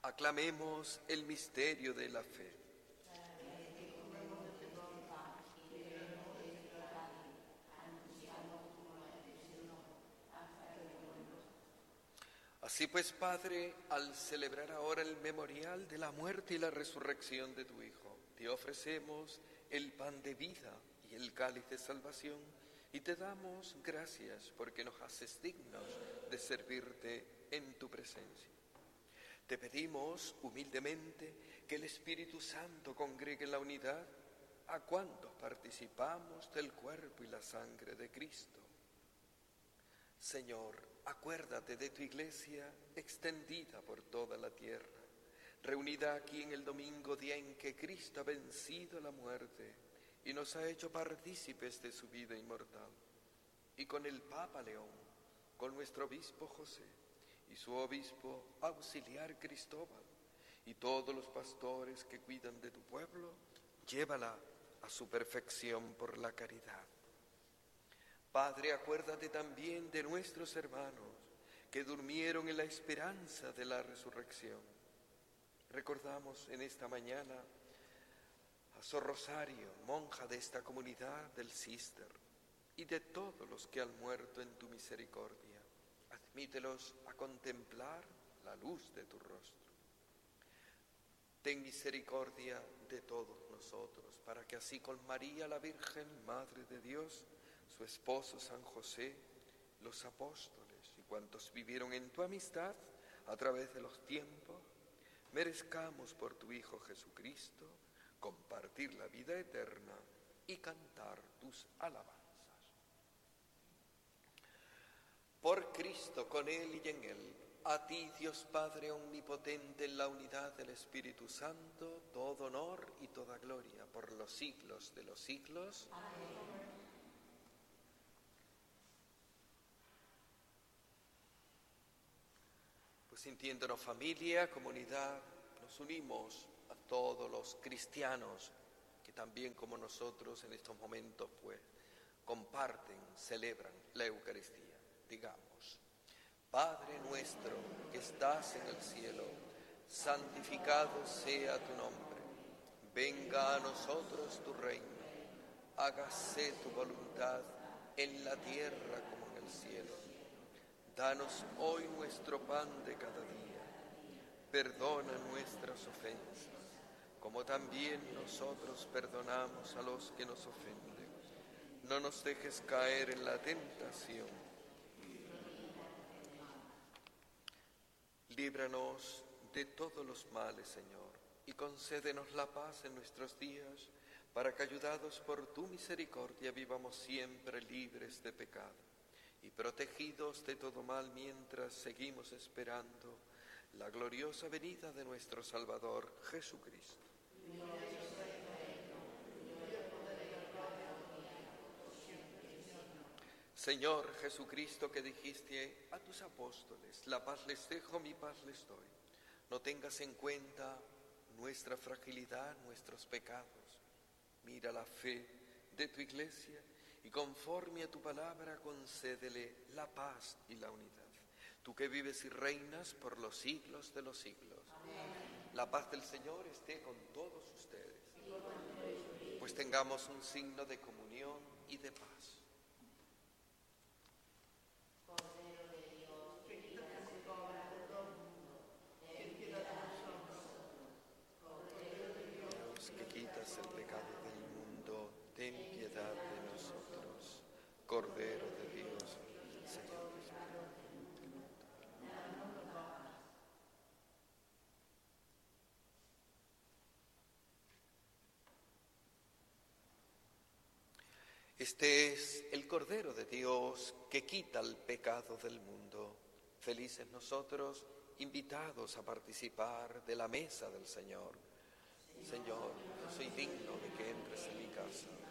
Aclamemos el misterio de la fe. Así pues, Padre, al celebrar ahora el memorial de la muerte y la resurrección de tu Hijo, te ofrecemos el pan de vida y el cáliz de salvación, y te damos gracias porque nos haces dignos de servirte en tu presencia. Te pedimos humildemente que el Espíritu Santo congregue en la unidad a cuantos participamos del cuerpo y la sangre de Cristo. Señor, acuérdate de tu Iglesia extendida por toda la tierra, reunida aquí en el domingo, día en que Cristo ha vencido la muerte y nos ha hecho partícipes de su vida inmortal. Y con el Papa León, con nuestro obispo José y su obispo auxiliar Cristóbal, y todos los pastores que cuidan de tu pueblo, llévala a su perfección por la caridad. Padre, acuérdate también de nuestros hermanos que durmieron en la esperanza de la resurrección. Recordamos en esta mañana a Sor Rosario, monja de esta comunidad del Císter, y de todos los que han muerto en tu misericordia. Admítelos a contemplar la luz de tu rostro. Ten misericordia de todos nosotros, para que así con María la Virgen, Madre de Dios, su esposo San José, los apóstoles y cuantos vivieron en tu amistad a través de los tiempos, merezcamos por tu Hijo Jesucristo compartir la vida eterna y cantar tus alabanzas. Por Cristo, con Él y en Él, a ti, Dios Padre omnipotente, en la unidad del Espíritu Santo, todo honor y toda gloria por los siglos de los siglos. Amén. Sintiéndonos familia, comunidad, nos unimos a todos los cristianos que también como nosotros en estos momentos pues comparten, celebran la Eucaristía. Digamos: Padre nuestro que estás en el cielo, santificado sea tu nombre. Venga a nosotros tu reino. Hágase tu voluntad en la tierra como en el cielo. Danos hoy nuestro pan de cada día. Perdona nuestras ofensas, como también nosotros perdonamos a los que nos ofenden. No nos dejes caer en la tentación. Líbranos de todos los males, Señor, y concédenos la paz en nuestros días, para que, ayudados por tu misericordia, vivamos siempre libres de pecado y protegidos de todo mal mientras seguimos esperando la gloriosa venida de nuestro Salvador Jesucristo. Señor Jesucristo, que dijiste a tus apóstoles: la paz les dejo, mi paz les doy. No tengas en cuenta nuestra fragilidad, nuestros pecados. Mira la fe de tu Iglesia y conforme a tu palabra concédele la paz y la unidad. Tú que vives y reinas por los siglos de los siglos. Amén. La paz del Señor esté con todos ustedes. Pues tengamos un signo de comunión y de paz. Cordero de Dios, que quitas el pecado de todo el mundo, ten piedad de nosotros. Cordero de Dios, que quitas el pecado del mundo, ten piedad de nosotros. Cordero de Dios, Señor. Este es el Cordero de Dios que quita el pecado del mundo. Felices nosotros, invitados a participar de la mesa del Señor. Señor, no soy digno de que entres en mi casa,